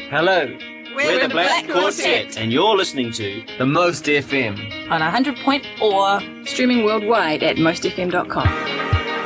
Hello, We're the Black Quartet, and you're listening to The Most FM on 100.4, streaming worldwide at mostfm.com.